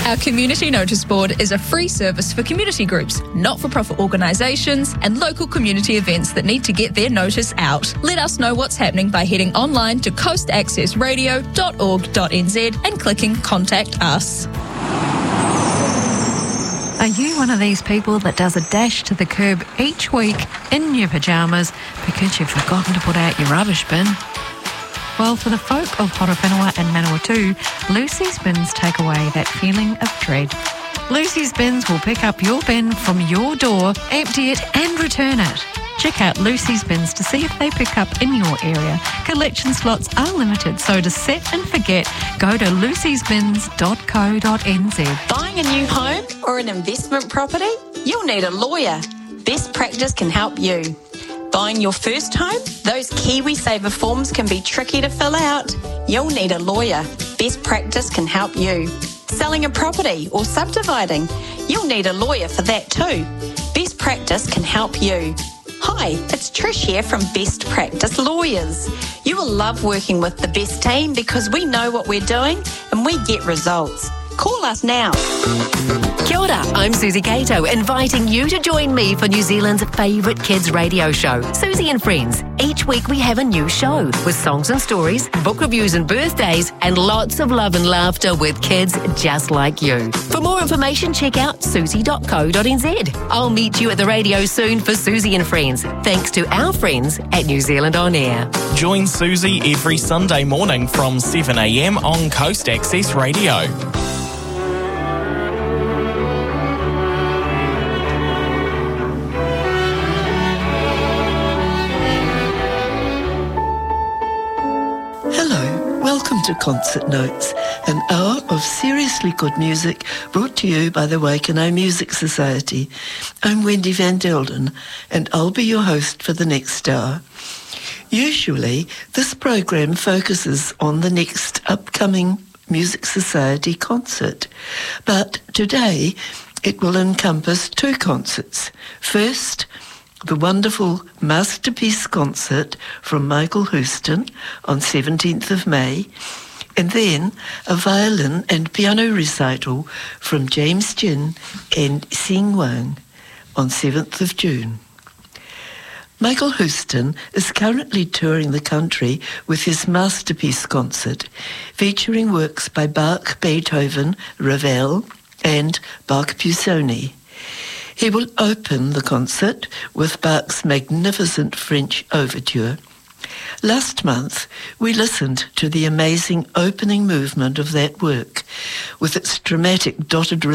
Our community notice board is a free service for community groups, not-for-profit organisations and local community events that need to get their notice out. Let us know what's happening by heading online to coastaccessradio.org.nz and clicking Contact Us. Are you one of these people that does a dash to the curb each week in your pyjamas because you've forgotten to put out your rubbish bin? Well, for the folk of Horowhenua and Manawatu, Lucy's Bins take away that feeling of dread. Lucy's Bins will pick up your bin from your door, empty it and return it. Check out Lucy's Bins to see if they pick up in your area. Collection slots are limited, so to set and forget, go to lucysbins.co.nz. Buying a new home or an investment property? You'll need a lawyer. Best Practice can help you. Buying your first home? Those KiwiSaver forms can be tricky to fill out. You'll need a lawyer. Best Practice can help you. Selling a property or subdividing? You'll need a lawyer for that too. Best Practice can help you. Hi, it's Trish here from Best Practice Lawyers. You will love working with the best team because we know what we're doing and we get results. Call us now. Kia ora, I'm Susie Cato, inviting you to join me for New Zealand's favourite kids radio show, Susie and Friends. Each week we have a new show with songs and stories, book reviews and birthdays, and lots of love and laughter with kids just like you. For more information, check out susie.co.nz. I'll meet you at the radio soon for Susie and Friends, thanks to our friends at New Zealand On Air. Join Susie every Sunday morning from 7 a.m. on Coast Access Radio. Welcome to Concert Notes, an hour of seriously good music brought to you by the Waikanae Music Society. I'm Wendy Van Delden, and I'll be your host for the next hour. Usually, this program focuses on the next upcoming Music Society concert, but today it will encompass two concerts. First, the wonderful Masterpiece concert from Michael Houston on 17th of May, and then a violin and piano recital from James Jin and Sing Wang on 7th of June. Michael Houston is currently touring the country with his Masterpiece concert, featuring works by Bach, Beethoven, Ravel, and Bach Busoni. He will open the concert with Bach's magnificent French overture. Last month, we listened to the amazing opening movement of that work, with its dramatic dotted